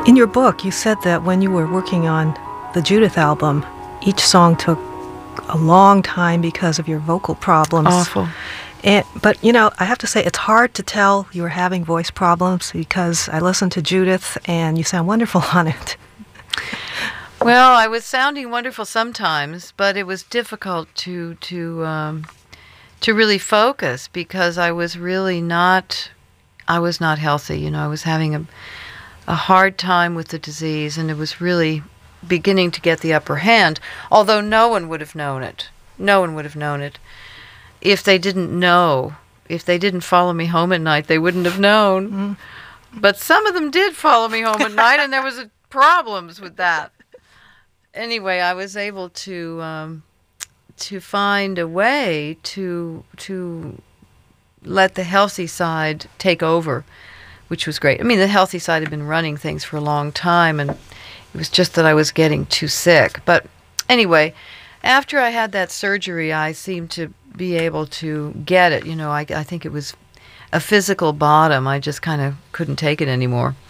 In your book, you said that when you were working on the Judith album, each song took a long time because of your vocal problems. Awful. But, you know, I have to say, it's hard to tell you were having voice problems because I listened to Judith and you sound wonderful on it. Well, I was sounding wonderful sometimes, but it was difficult to really focus because I was not healthy. You know, I was having a hard time with the disease, and it was really beginning to get the upper hand, although no one would have known it. No one would have known it. If they didn't know, if they didn't follow me home at night, they wouldn't have known. Mm. But some of them did follow me home at night, and there was problems with that. Anyway, I was able to find a way to let the healthy side take over, which was great. I mean, the healthy side had been running things for a long time, and it was just that I was getting too sick. But anyway, after I had that surgery, I seemed to be able to get it. You know, I think it was a physical bottom. I just kind of couldn't take it anymore.